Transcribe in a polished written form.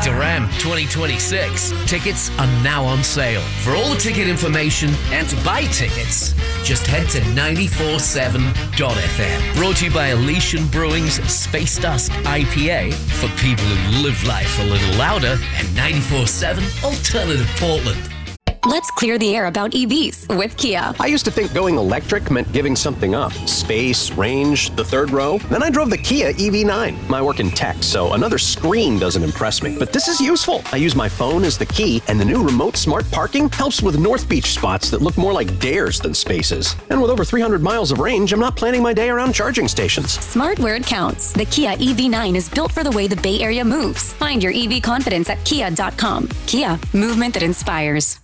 Durham 2026. Tickets are now on sale. For all the ticket information and to buy tickets, just head to 947.fm. Brought to you by Elysian Brewing's Space Dust IPA for people who live life a little louder, and 94.7 Alternative Portland. Let's clear the air about EVs with Kia. I used to think going electric meant giving something up. Space, range, the third row. Then I drove the Kia EV9. I work in tech, so another screen doesn't impress me. But this is useful. I use my phone as the key, and the new remote smart parking helps with North Beach spots that look more like dares than spaces. And with over 300 miles of range, I'm not planning my day around charging stations. Smart where it counts. The Kia EV9 is built for the way the Bay Area moves. Find your EV confidence at kia.com. Kia, movement that inspires.